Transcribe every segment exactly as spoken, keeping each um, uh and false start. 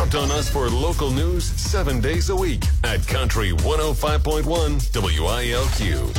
Count on us for local news seven days a week at Country one oh five point one W I L Q.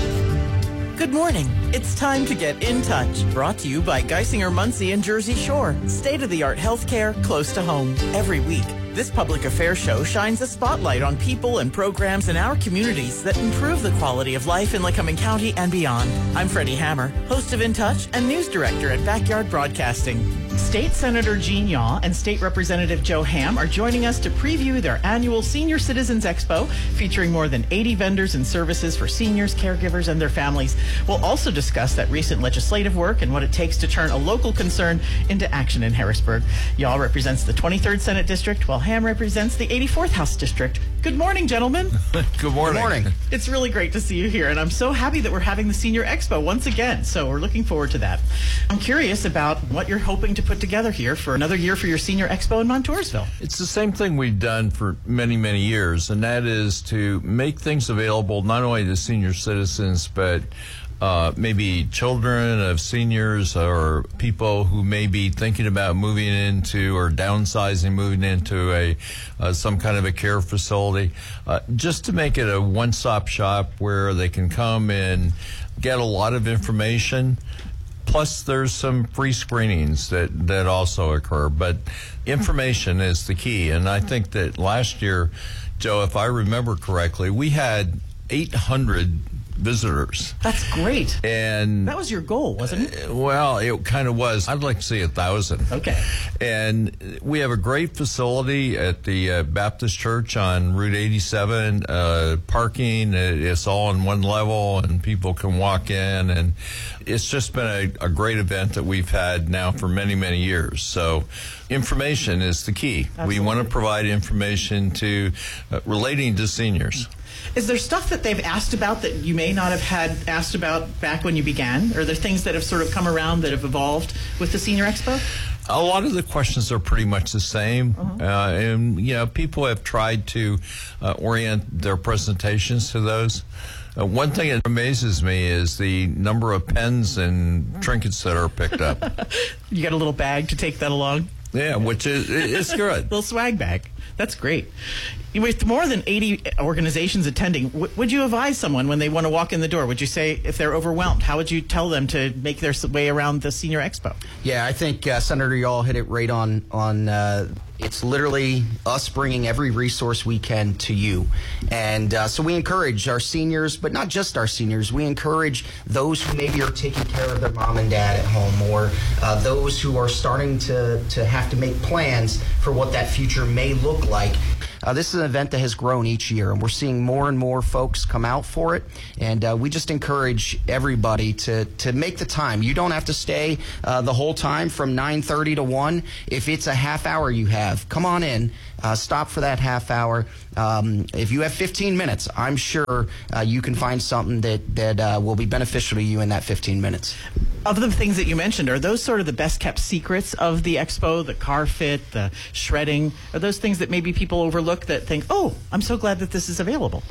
Good morning. It's time to get in touch. Brought to you by Geisinger Muncie and Jersey Shore. State-of-the-art healthcare close to home. Every week, this public affairs show shines a spotlight on people and programs in our communities that improve the quality of life in Lycoming County and beyond. I'm Freddie Hammer, host of In Touch and news director at Backyard Broadcasting. State Senator Gene Yaw and State Representative Joe Ham are joining us to preview their annual Senior Citizens Expo, featuring more than eighty vendors and services for seniors, caregivers, and their families. We'll also discuss that recent legislative work and what it takes to turn a local concern into action in Harrisburg. Yaw represents the twenty-third Senate District, while Ham represents the eighty-fourth House District. Good morning, gentlemen. Good morning. Good morning. It's really great to see you here, and I'm so happy that we're having the Senior Expo once again, so we're looking forward to that. I'm curious about what you're hoping to put together here for another year for your Senior Expo in Montoursville. It's the same thing we've done for many, many years, and that is to make things available not only to senior citizens, but Uh, maybe children of seniors or people who may be thinking about moving into or downsizing, moving into a uh, some kind of a care facility, uh, just to make it a one-stop shop where they can come and get a lot of information. Plus, there's some free screenings that, that also occur. But information is the key. And I think that last year, Joe, if I remember correctly, we had eight hundred visitors. That's great. And that was your goal, wasn't it? Uh, well, it kind of was. I'd like to see a thousand. Okay. And we have a great facility at the uh, Baptist Church on Route eighty-seven. Uh, parking, it's all on one level, and people can walk in. And it's just been a, a great event that we've had now for many, many years. So information is the key. Absolutely. We want to provide information to uh, relating to seniors. Is there stuff that they've asked about that you may not have had asked about back when you began? Or are there things that have sort of come around that have evolved with the Senior Expo? A lot of the questions are pretty much the same. Uh-huh. Uh, and, you know, people have tried to uh, orient their presentations to those. Uh, one thing that amazes me is the number of pens and trinkets that are picked up. You got a little bag to take that along? Yeah, which is it's good. Little swag bag. That's great. With more than eighty organizations attending, w- would you advise someone when they want to walk in the door? Would you say if they're overwhelmed, how would you tell them to make their way around the Senior Expo? Yeah, I think uh, Senator Yaw hit it right on. On uh, it's literally us bringing every resource we can to you, and uh, so we encourage our seniors, but not just our seniors. We encourage those who maybe are taking care of their mom and dad at home, or uh, those who are starting to to have to make plans for what that future may look like. Uh, this is an event that has grown each year, and we're seeing more and more folks come out for it. And uh, we just encourage everybody to to make the time. You don't have to stay uh, the whole time from nine thirty to one. If it's a half hour you have, come on in. Uh, stop for that half hour. Um, if you have fifteen minutes, I'm sure uh, you can find something that, that uh, will be beneficial to you in that fifteen minutes. Of the things that you mentioned, are those sort of the best kept secrets of the expo, the car fit, the shredding? Are those things that maybe people overlook that think, oh, I'm so glad that this is available?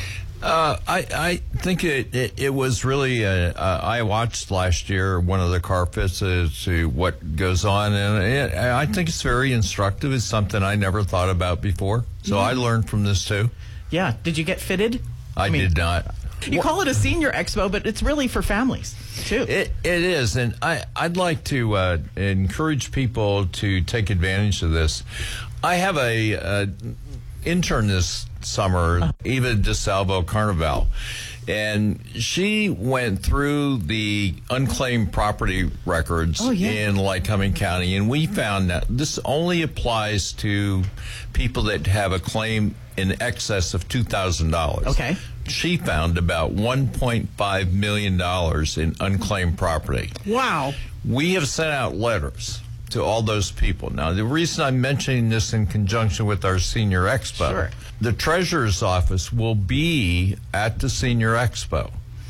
Uh, I, I think it, it, it was really, uh, uh, I watched last year one of the car fits as to what goes on, and it, I think it's very instructive. It's something I never thought about before, so Yeah. I learned from this too. Yeah. Did you get fitted? I, I mean, did not. You call it a Senior Expo, but it's really for families, too. It, it is, and I, I'd like to uh, encourage people to take advantage of this. I have a uh, intern this summer, Eva DeSalvo Carnival, and she went through the unclaimed property records Oh, yeah. in Lycoming County, and we found that this only applies to people that have a claim in excess of two thousand dollars. Okay. She found about one point five million dollars in unclaimed property. Wow. We have sent out letters to all those people. Now, the reason I'm mentioning this in conjunction with our Senior Expo, Sure. the Treasurer's Office will be at the Senior Expo.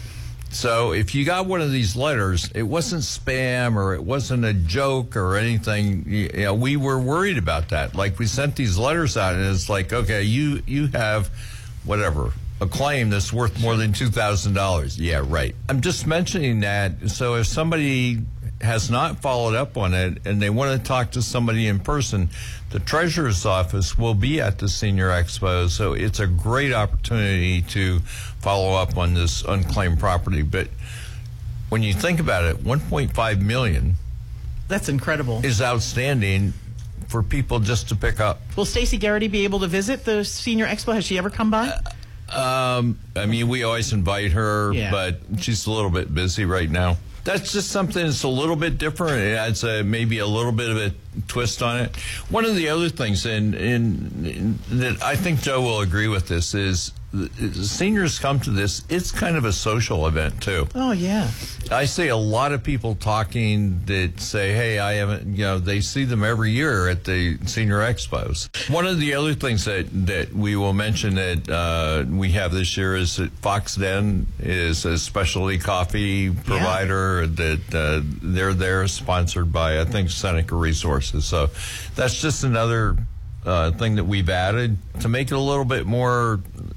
So if you got one of these letters, it wasn't spam or it wasn't a joke or anything. You know, we were worried about that. Like, we sent these letters out, and it's like, okay, you, you have whatever, a claim that's worth more than two thousand dollars. Yeah, right. I'm just mentioning that so if somebody has not followed up on it and they want to talk to somebody in person, the treasurer's office will be at the Senior Expo. So it's a great opportunity to follow up on this unclaimed property. But when you think about it, one point five million dollars that's incredible. Is outstanding for people just to pick up. Will Stacey Garrity be able to visit the Senior Expo? Has she ever come by? Uh, um, I mean, we always invite her, yeah. but she's a little bit busy right now. That's just something that's a little bit different. It adds a, maybe a little bit of a twist on it. One of the other things, and, and, and that I think Joe will agree with this, is seniors come to this, it's kind of a social event too. Oh, yeah. I see a lot of people talking that say, hey, I haven't, you know, they see them every year at the Senior Expos. One of the other things that, that we will mention that uh, we have this year is that Fox Den is a specialty coffee provider, yeah. that uh, they're there sponsored by, I think, Seneca Resources. So that's just another uh, thing that we've added to make it a little bit more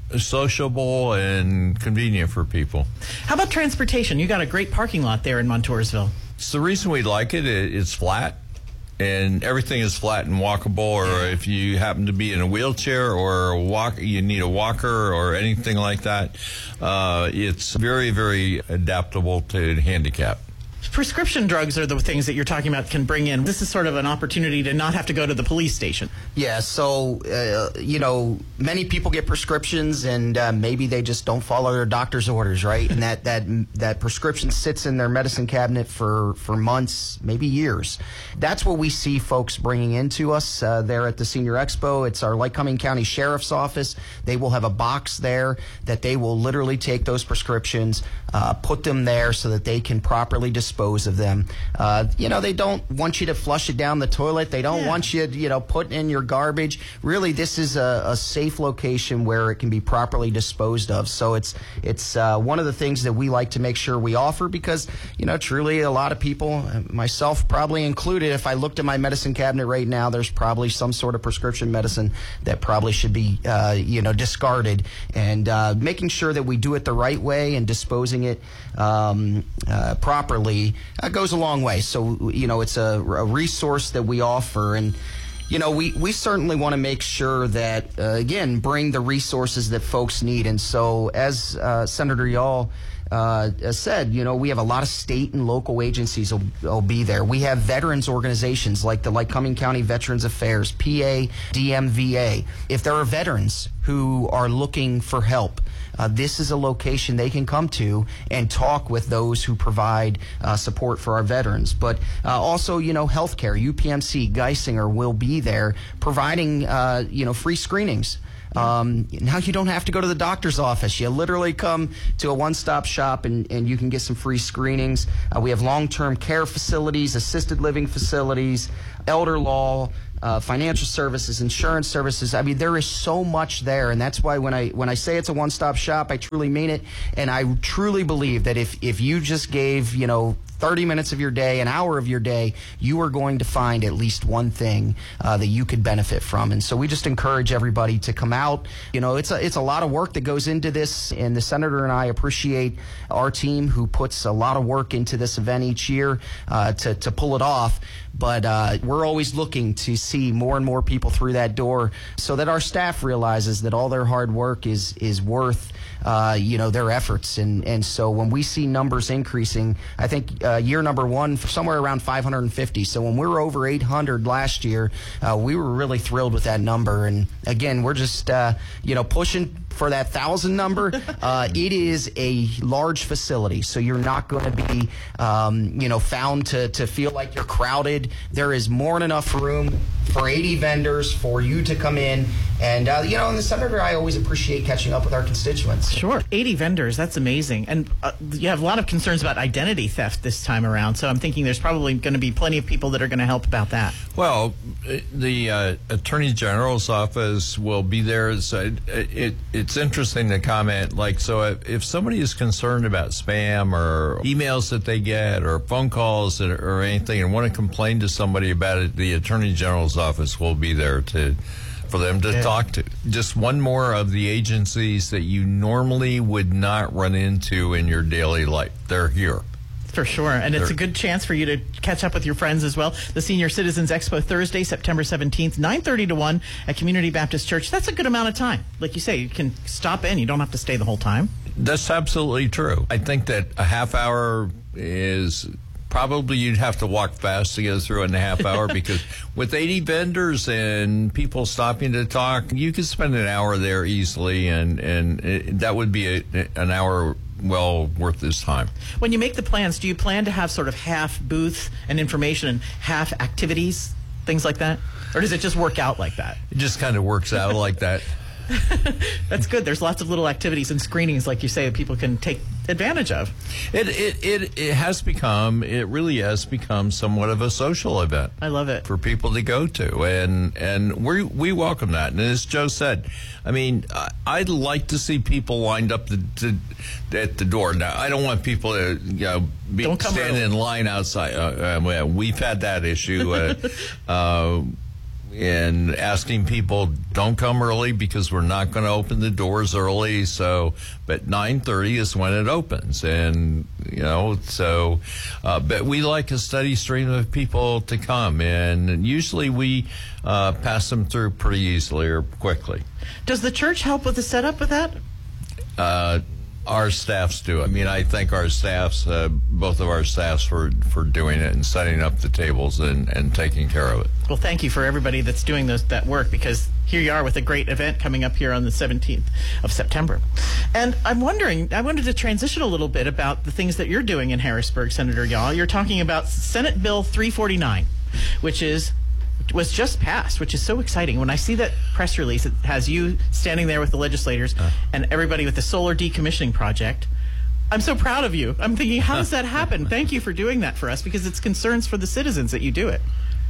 sociable and convenient for people. How about transportation? You got a great parking lot there in Montoursville. It's the reason we like it. it it's flat, and everything is flat and walkable. Or yeah. if you happen to be in a wheelchair or a walk, you need a walker or anything like that. Uh, it's very, very adaptable to handicap. Prescription drugs are the things that you're talking about can bring in. This is sort of an opportunity to not have to go to the police station. Yeah, so, uh, you know, many people get prescriptions and uh, maybe they just don't follow their doctor's orders, right? And that, that that prescription sits in their medicine cabinet for, for months, maybe years. That's what we see folks bringing into us uh, there at the Senior Expo. It's our Lycoming County Sheriff's Office. They will have a box there that they will literally take those prescriptions, uh, put them there so that they can properly dispose of them. Uh, you know, they don't want you to flush it down the toilet. They don't yeah. want you, you know, put in your garbage. Really, this is a, a safe location where it can be properly disposed of. So it's it's uh, one of the things that we like to make sure we offer because, you know, truly a lot of people, myself probably included, if I looked at my medicine cabinet right now, there's probably some sort of prescription medicine that probably should be, uh, you know, discarded. And uh, making sure that we do it the right way and disposing it um, uh, properly Uh, goes a long way. So, you know, it's a, a resource that we offer. And, you know, we, we certainly want to make sure that, uh, again, bring the resources that folks need. And so, as uh, Senator Yall uh, said, you know, we have a lot of state and local agencies will, will be there. We have veterans organizations like the Lycoming County Veterans Affairs, P A, D M V A. If there are veterans who are looking for help, Uh, this is a location they can come to and talk with those who provide uh, support for our veterans. But uh, also, you know, healthcare, U P M C, Geisinger will be there providing, uh, you know, free screenings. Um, now you don't have to go to the doctor's office. You literally come to a one-stop shop and, and you can get some free screenings. Uh, we have long-term care facilities, assisted living facilities, elder law, Uh, financial services, insurance services. I mean, there is so much there, and that's why when I when I say it's a one-stop shop, I truly mean it, and I truly believe that if if you just gave, you know, thirty minutes of your day, an hour of your day, you are going to find at least one thing uh, that you could benefit from. And so we just encourage everybody to come out. You know, it's a, it's a lot of work that goes into this, and the Senator and I appreciate our team who puts a lot of work into this event each year uh, to, to pull it off. But uh, we're always looking to see more and more people through that door so that our staff realizes that all their hard work is is worth uh, you know, their efforts. And, and so when we see numbers increasing, I think uh, year number one, somewhere around five hundred fifty. So when we were over eight hundred last year, uh, we were really thrilled with that number. And again, we're just, uh, you know, pushing for that thousand number. Uh, it is a large facility, so you're not going to be, um, you know, found to, to feel like you're crowded. There is more than enough room for eighty vendors for you to come in. And, uh, you know, and the Senator, I always appreciate catching up with our constituents. Sure. eighty vendors, that's amazing. And uh, you have a lot of concerns about identity theft this time around, so I'm thinking there's probably going to be plenty of people that are going to help about that. Well, the uh, Attorney General's office will be there. So it, it, it's interesting to comment, like, so if, if somebody is concerned about spam or emails that they get or phone calls that, or anything and want to complain to somebody about it, the Attorney General's office will be there to for them to yeah. talk to. Just one more of the agencies that you normally would not run into in your daily life. They're here. For sure. And it's They're, a good chance for you to catch up with your friends as well. The Senior Citizens Expo Thursday, September seventeenth, nine thirty to one at Community Baptist Church. That's a good amount of time. Like you say, you can stop in. You don't have to stay the whole time. That's absolutely true. I think that a half hour is probably you'd have to walk fast to get through in a half hour because with eighty vendors and people stopping to talk, you could spend an hour there easily, and, and it, that would be a, an hour well worth his time. When you make the plans, do you plan to have sort of half booth and information and half activities, things like that? Or does it just work out like that? It just kind of works out like that. That's good. There's lots of little activities and screenings, like you say, that people can take advantage of. It, it it it has become, it really has become somewhat of a social event. I love it. For people to go to, and and we we welcome that. And as Joe said, I mean, I'd like to see people lined up to, to, at the door. Now, I don't want people to you know be standing in line outside. Uh, uh, we've had that issue. Uh, uh, And asking people, don't come early because we're not going to open the doors early. So, but nine thirty is when it opens. And, you know, so, uh, but we like a steady stream of people to come. And usually we uh, pass them through pretty easily or quickly. Does the church help with the setup with that? Uh, Our staffs do. I mean, I thank our staffs, uh, both of our staffs, for, for doing it and setting up the tables and, and taking care of it. Well, thank you for everybody that's doing those, that work, because here you are with a great event coming up here on the seventeenth of September. And I'm wondering, I wanted to transition a little bit about the things that you're doing in Harrisburg, Senator Yaw. You're talking about Senate Bill three forty-nine, which is was just passed, which is so exciting. When I see that press release, it has you standing there with the legislators uh. and everybody with the solar decommissioning project. I'm so proud of you. I'm thinking, how does that happen? Thank you for doing that for us, because it's concerns for the citizens that you do it.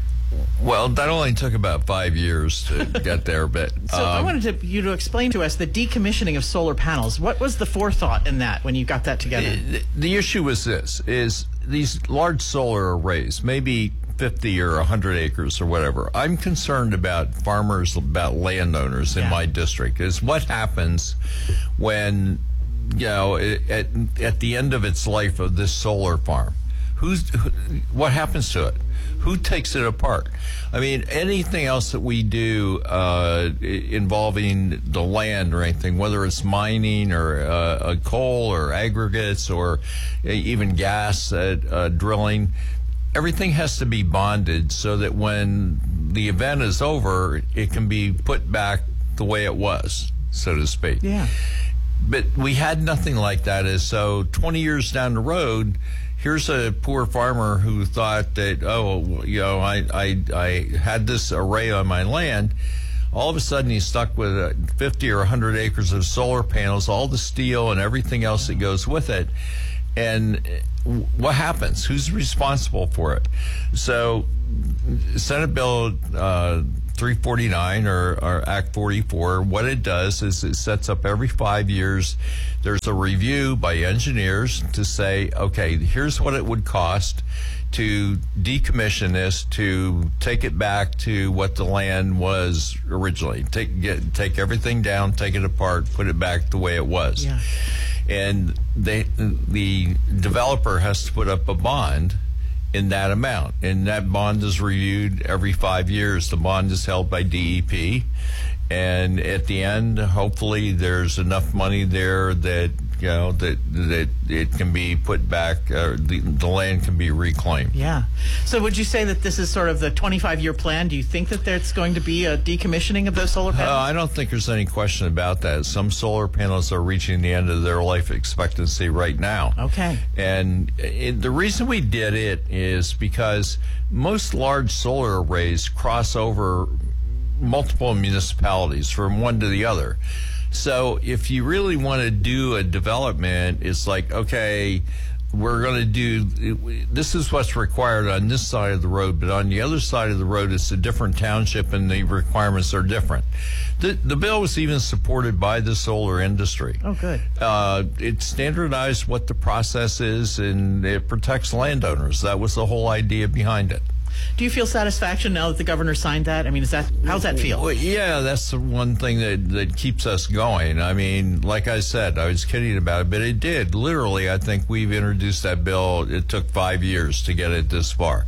Well, that only took about five years to get there, but so um, I wanted to, you to explain to us the decommissioning of solar panels. What was the forethought in that when you got that together? The, the issue was this: is these large solar arrays, maybe fifty or one hundred acres or whatever. I'm concerned about farmers, about landowners in yeah. my district. Is what happens when, you know, at at the end of its life of this solar farm. Who's what happens to it? Who takes it apart? I mean, anything else that we do uh, involving the land or anything, whether it's mining or uh, coal or aggregates or even gas uh, uh, drilling, everything has to be bonded so that when the event is over, it can be put back the way it was, so to speak. Yeah. But we had nothing like that. As so twenty years down the road, here's a poor farmer who thought that, oh, you know, I, I, I had this array on my land. All of a sudden, he's stuck with uh, fifty or one hundred acres of solar panels, all the steel and everything else that goes with it. And what happens? Who's responsible for it? So Senate Bill uh, three forty-nine or, or Act forty-four, what it does is it sets up every five years, there's a review by engineers to say, okay, here's what it would cost to decommission this, to take it back to what the land was originally. Take, get, take everything down, take it apart, put it back the way it was. Yeah. And they, the developer has to put up a bond in that amount. And that bond is reviewed every five years. The bond is held by D E P. And at the end, hopefully, there's enough money there that, you know, that that it can be put back, uh, the, the land can be reclaimed. Yeah. So would you say that this is sort of the twenty-five year plan? Do you think that there's going to be a decommissioning of those solar panels? Uh, I don't think there's any question about that. Some solar panels are reaching the end of their life expectancy right now. Okay. And it, the reason we did it is because most large solar arrays cross over multiple municipalities from one to the other. So if you really want to do a development, it's like, okay, we're going to do, this is what's required on this side of the road, but on the other side of the road, it's a different township and the requirements are different. The, the bill was even supported by the solar industry. Oh, good. Uh, it standardized what the process is, and it protects landowners. That was the whole idea behind it. Do you feel satisfaction now that the governor signed that? I mean, is that how's that feel? Well, yeah, that's the one thing that, that keeps us going. I mean, like I said, I was kidding about it, but it did. Literally, I think we've introduced that bill. It took five years to get it this far.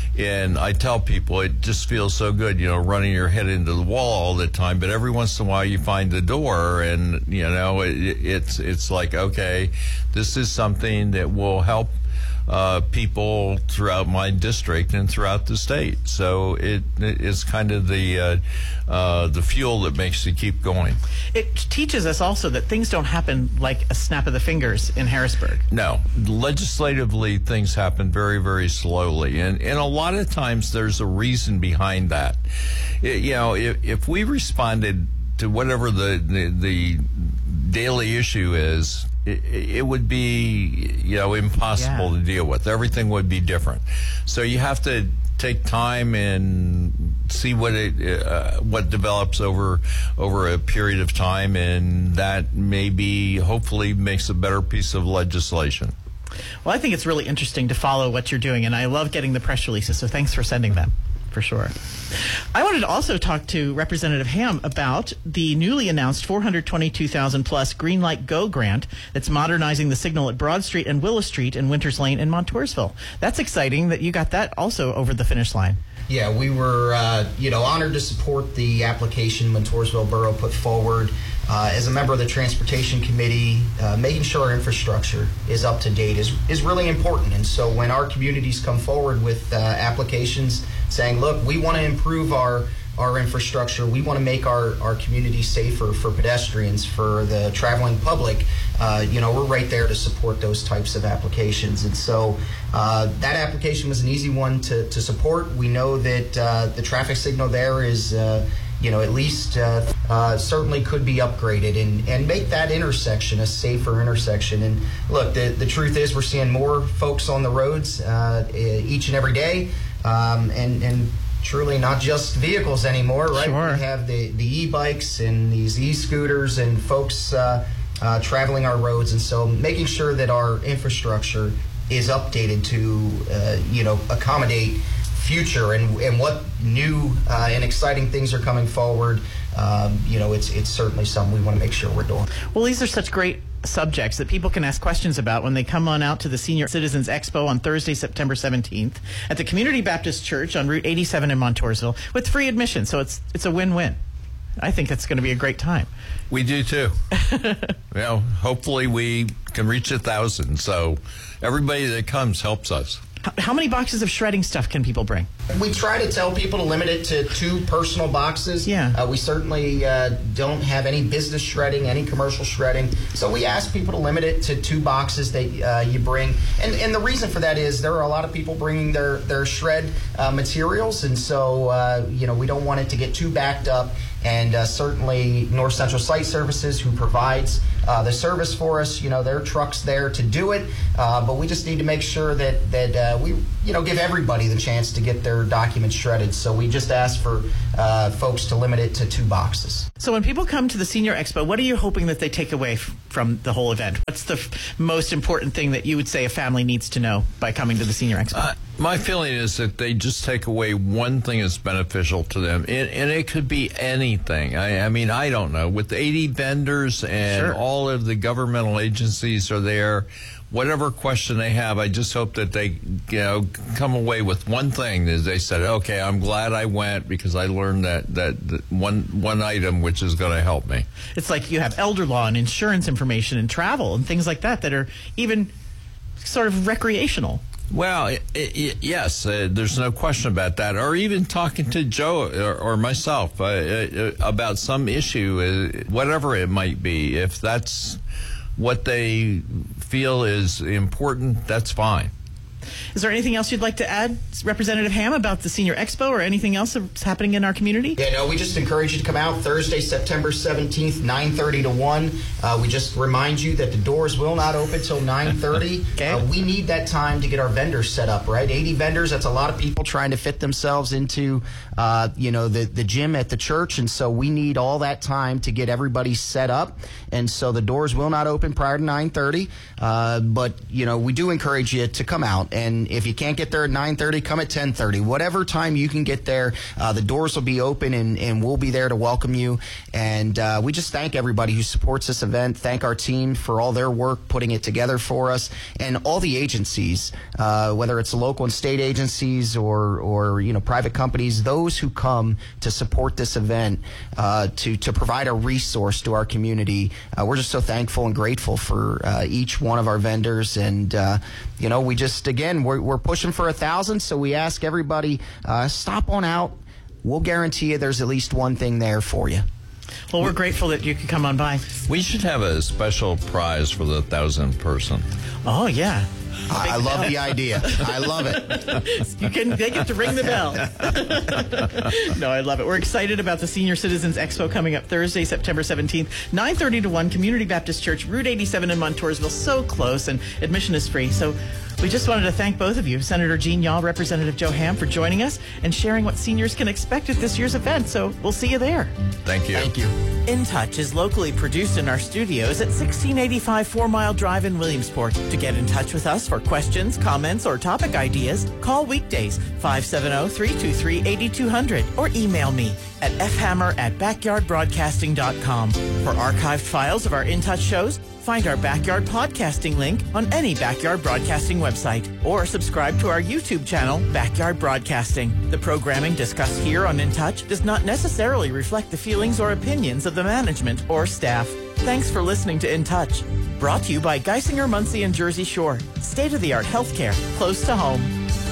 And I tell people it just feels so good, you know, running your head into the wall all the time. But every once in a while you find the door, and, you know, it, it's it's like, okay, this is something that will help uh, people throughout my district and throughout the state. So it, it it's kind of the uh, uh, the fuel that makes you keep going. It teaches us also that things don't happen like a snap of the fingers in Harrisburg. No, legislatively things happen very, very slowly, and and a lot of times there's a reason behind that. It, you know, if if we responded to whatever the the, the daily issue is, it, it would be, you know, impossible yeah. to deal with. Everything would be different. So you have to take time and see what it uh, what develops over over a period of time, and that maybe hopefully makes a better piece of legislation. Well, I think it's really interesting to follow what you're doing, and I love getting the press releases, so thanks for sending them, for sure. I wanted to also talk to Representative Ham about the newly announced four hundred twenty-two thousand plus Greenlight Go grant that's modernizing the signal at Broad Street and Willow Street in Winters Lane in Montoursville. That's exciting that you got that also over the finish line. Yeah, we were, uh, you know, honored to support the application Montoursville Borough put forward. Uh, as a member of the Transportation Committee, uh, making sure our infrastructure is up to date is, is really important. And so when our communities come forward with uh, applications saying, look, we want to improve our our infrastructure, we want to make our, our community safer for pedestrians, for the traveling public, uh, you know, we're right there to support those types of applications. And so uh, that application was an easy one to, to support. We know that uh, the traffic signal there is uh, you know, at least uh, uh, certainly could be upgraded and, and make that intersection a safer intersection. And look, the, the truth is we're seeing more folks on the roads uh, each and every day, um, and, and truly not just vehicles anymore, right? Sure. We have the, the e-bikes and these e-scooters and folks uh, uh, traveling our roads. And so making sure that our infrastructure is updated to, uh, you know, accommodate future and, and what new uh, and exciting things are coming forward. Um, you know, it's it's certainly something we want to make sure we're doing. Well, these are such great subjects that people can ask questions about when they come on out to the Senior Citizens Expo on Thursday, September seventeenth at the Community Baptist Church on Route eighty-seven in Montoursville with free admission. So it's it's a win-win. I think it's going to be a great time. We do too. Well, hopefully we can reach a thousand. So everybody that comes helps us. How many boxes of shredding stuff can people bring? We try to tell people to limit it to two personal boxes. Yeah. Uh, we certainly uh, don't have any business shredding, any commercial shredding. So we ask people to limit it to two boxes that uh, you bring. And and the reason for that is there are a lot of people bringing their, their shred uh, materials. And so, uh, you know, we don't want it to get too backed up. And uh, certainly North Central Site Services, who provides uh, the service for us, you know, their truck's there to do it. Uh, but we just need to make sure that, that uh, we, you know, give everybody the chance to get their documents shredded. So we just ask for uh, folks to limit it to two boxes. So when people come to the Senior Expo, what are you hoping that they take away f- from the whole event? What's the f- most important thing that you would say a family needs to know by coming to the Senior Expo? Uh, my feeling is that they just take away one thing that's beneficial to them, and, and it could be anything. I, I mean, I don't know. With eighty vendors and Sure. all of the governmental agencies are there, whatever question they have, I just hope that they, you know, come away with one thing. Is they said, okay, I'm glad I went because I learned that, that, that one one item which is going to help me. It's like you have elder law and insurance information and travel and things like that that are even sort of recreational. Well, it, it, yes, uh, there's no question about that. Or even talking to Joe or, or myself uh, uh, about some issue, uh, whatever it might be. If that's what they feel is important, that's fine. Is there anything else you'd like to add, Representative Ham, about the Senior Expo or anything else that's happening in our community? Yeah, no, we just encourage you to come out Thursday, September seventeenth, nine thirty to one. Uh, we just remind you that the doors will not open till nine thirty. Okay. Uh, we need that time to get our vendors set up, right? eighty vendors, that's a lot of people trying to fit themselves into, uh, you know, the, the gym at the church. And so we need all that time to get everybody set up. And so the doors will not open prior to nine thirty. Uh, but, you know, we do encourage you to come out. out. And if you can't get there at nine thirty, come at ten thirty. Whatever time you can get there, uh, the doors will be open, and, and we'll be there to welcome you. And uh, we just thank everybody who supports this event. Thank our team for all their work putting it together for us, and all the agencies, uh, whether it's the local and state agencies or, or you know, private companies, those who come to support this event, uh, to, to provide a resource to our community. Uh, we're just so thankful and grateful for uh, each one of our vendors. And, uh, you know, we just, again, we're, we're pushing for a thousand, so we ask everybody, uh, stop on out. We'll guarantee you there's at least one thing there for you. Well, we're grateful that you could come on by. We should have a special prize for the thousand person. Oh, yeah. I, I love the idea. I love it. You can. They get to ring the bell. No, I love it. We're excited about the Senior Citizens Expo coming up Thursday, September seventeenth, nine thirty to one, Community Baptist Church, Route eighty-seven in Montoursville. So close, and admission is free. So we just wanted to thank both of you, Senator Gene Yaw, Representative Joe Ham, for joining us and sharing what seniors can expect at this year's event. So we'll see you there. Thank you. Thank you. In Touch is locally produced in our studios at sixteen eighty-five Four Mile Drive in Williamsport. To get in touch with us for questions, comments, or topic ideas, call weekdays five seven zero, three two three, eight two zero zero or email me at f hammer at backyard broadcasting dot com. For archived files of our In Touch shows, find our Backyard Podcasting link on any Backyard Broadcasting website, or subscribe to our YouTube channel, Backyard Broadcasting. The programming discussed here on In Touch does not necessarily reflect the feelings or opinions of the management or staff. Thanks for listening to In Touch. Brought to you by Geisinger, Muncie, and Jersey Shore. State-of-the-art healthcare close to home.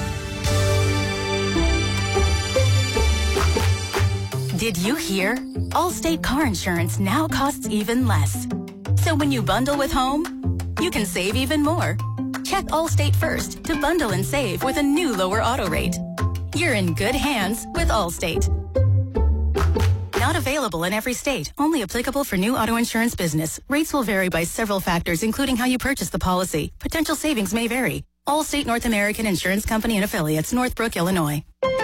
Did you hear? Allstate car insurance now costs even less. So when you bundle with home, you can save even more. Check Allstate first to bundle and save with a new lower auto rate. You're in good hands with Allstate. Not available in every state. Only applicable for new auto insurance business. Rates will vary by several factors, including how you purchase the policy. Potential savings may vary. Allstate North American Insurance Company and Affiliates, Northbrook, Illinois.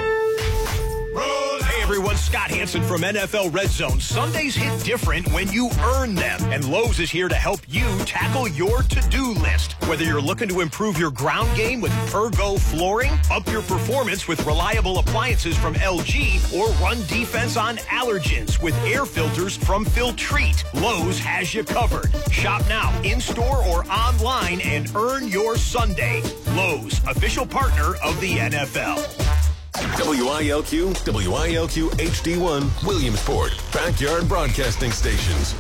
Everyone, Scott Hansen from N F L Red Zone. Sundays hit different when you earn them, and Lowe's is here to help you tackle your to-do list. Whether you're looking to improve your ground game with Ergo flooring, up your performance with reliable appliances from L G, or run defense on allergens with air filters from Filtrete, Lowe's has you covered. Shop now, in-store or online, and earn your Sunday. Lowe's, official partner of the N F L. W I L Q, W I L Q H D one, Williamsport, Backyard Broadcasting Stations.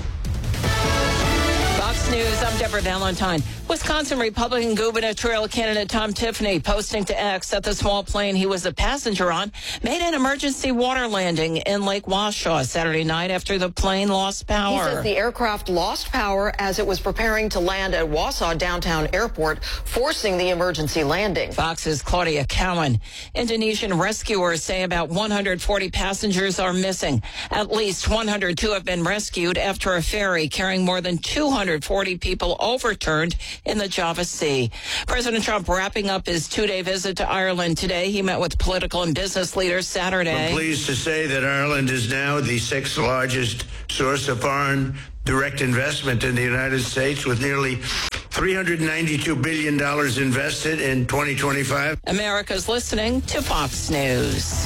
Fox News, I'm Deborah Valentine. Wisconsin Republican gubernatorial candidate Tom Tiffany posting to X that the small plane he was a passenger on made an emergency water landing in Lake Washoe Saturday night after the plane lost power. He says the aircraft lost power as it was preparing to land at Wausau Downtown Airport, forcing the emergency landing. Fox's Claudia Cowan. Indonesian rescuers say about one hundred forty passengers are missing. At least one hundred two have been rescued after a ferry carrying more than two hundred forty people overturned in the Java Sea. President Trump wrapping up his two-day visit to Ireland today. He met with political and business leaders Saturday. I'm pleased to say that Ireland is now the sixth largest source of foreign direct investment in the United States, with nearly three hundred ninety-two billion dollars invested in twenty twenty-five. America's listening to Fox News.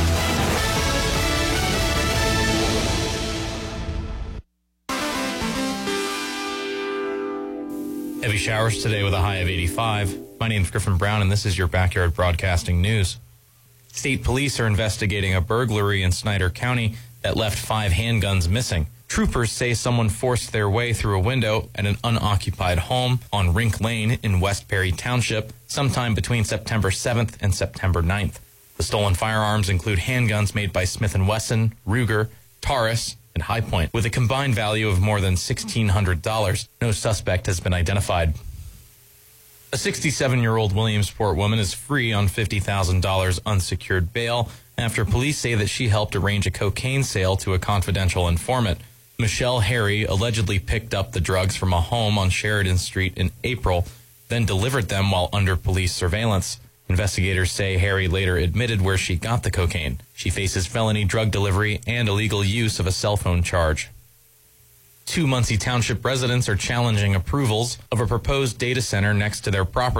Heavy showers today with a high of eighty-five. My name's Griffin Brown, and this is your Backyard Broadcasting News. State police are investigating a burglary in Snyder County that left five handguns missing. Troopers say someone forced their way through a window at an unoccupied home on Rink Lane in West Perry Township sometime between September seventh and September ninth. The stolen firearms include handguns made by Smith and Wesson, Ruger, Taurus, and High Point, with a combined value of more than sixteen hundred dollars. No suspect has been identified. A sixty-seven-year-old Williamsport woman is free on fifty thousand dollars unsecured bail after police say that she helped arrange a cocaine sale to a confidential informant. Michelle Harry allegedly picked up the drugs from a home on Sheridan Street in April, then delivered them while under police surveillance. Investigators say Harry later admitted where she got the cocaine. She faces felony drug delivery and illegal use of a cell phone charge. Two Muncie Township residents are challenging approvals of a proposed data center next to their property.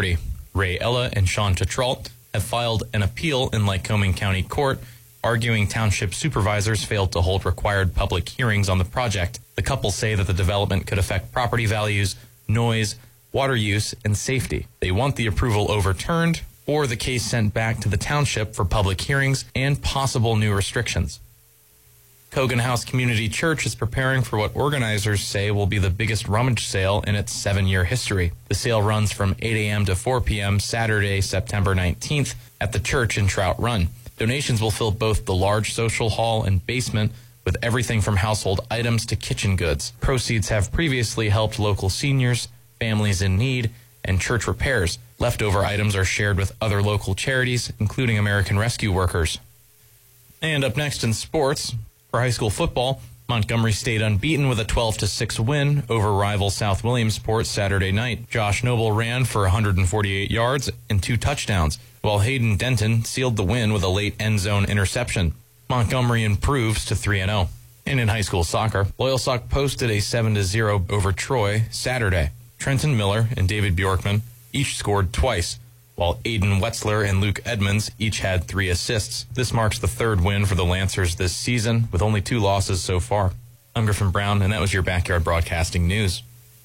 Ray Ella and Sean Tetrault, have filed an appeal in Lycoming County Court, arguing township supervisors failed to hold required public hearings on the project. The couple say that the development could affect property values, noise, water use, and safety. They want the approval overturned or the case sent back to the township for public hearings and possible new restrictions. Cogan House Community Church is preparing for what organizers say will be the biggest rummage sale in its seven-year history. The sale runs from eight a.m. to four p.m. Saturday, September nineteenth at the church in Trout Run. Donations will fill both the large social hall and basement with everything from household items to kitchen goods. Proceeds have previously helped local seniors, families in need, and church repairs. Leftover items are shared with other local charities, including American Rescue Workers. And up next in sports, for high school football, Montgomery stayed unbeaten with a twelve to six win over rival South Williamsport Saturday night. Josh Noble ran for one hundred forty-eight yards and two touchdowns, while Hayden Denton sealed the win with a late end zone interception. Montgomery improves to three and oh. And in high school soccer, Loyalsock posted a seven to zero over Troy Saturday. Trenton Miller and David Bjorkman each scored twice, while Aiden Wetzler and Luke Edmonds each had three assists. This marks the third win for the Lancers this season, with only two losses so far. I'm Griffin Brown, and that was your Backyard Broadcasting News.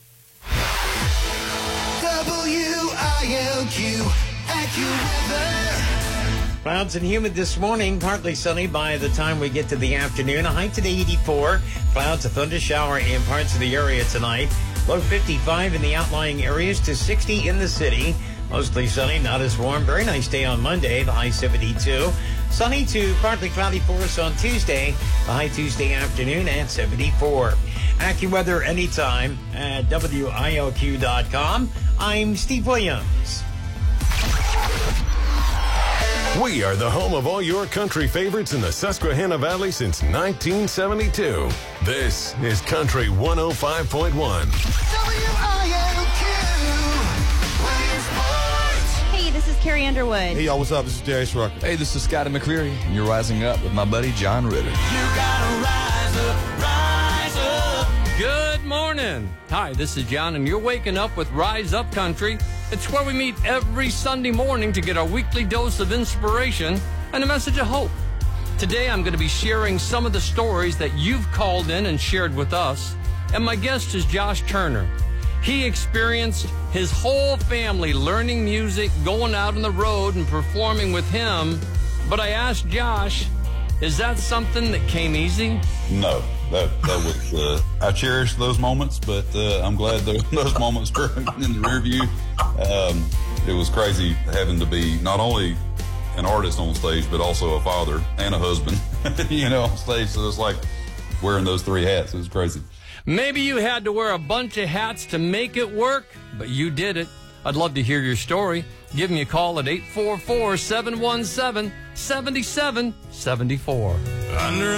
W I L Q, AccuWeather. Clouds and humid this morning, partly sunny by the time we get to the afternoon. A high today, eighty-four. Clouds, a thunder shower in parts of the area tonight. Low fifty-five in the outlying areas to sixty in the city. Mostly sunny, not as warm. Very nice day on Monday, the high seventy-two. Sunny to partly cloudy for us on Tuesday, the high Tuesday afternoon at seventy-four. AccuWeather anytime at W I L Q dot com. I'm Steve Williams. We are the home of all your country favorites in the Susquehanna Valley since nineteen seventy-two. This is Country one oh five point one. W I L Q. Hey, this is Carrie Underwood. Hey, y'all, what's up? This is Darius Rucker. Hey, this is Scotty McCreery, and you're rising up with my buddy John Ritter. You gotta rise up, rise up. Good morning. Hi, this is John, and you're waking up with Rise Up Country. It's where we meet every Sunday morning to get our weekly dose of inspiration and a message of hope. Today, I'm going to be sharing some of the stories that you've called in and shared with us, and my guest is Josh Turner. He experienced his whole family learning music, going out on the road and performing with him. But I asked Josh, is that something that came easy? No, that that was, uh, I cherish those moments, but uh, I'm glad those, those moments are in the rear view. Um, it was crazy having to be not only an artist on stage, but also a father and a husband, you know, on stage. So it's like wearing those three hats. It was crazy. Maybe you had to wear a bunch of hats to make it work, but you did it. I'd love to hear your story. Give me a call at eight four four, seven one seven, seven seven seven four. Under